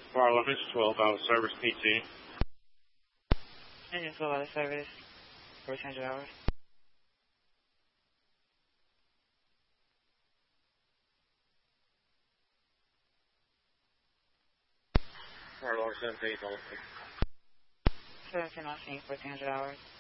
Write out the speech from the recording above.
Bar limits 12 out of service PT. Engine 12 out of service, 400 hours. Bar lower 17 on 17 on scene, 1400 hours.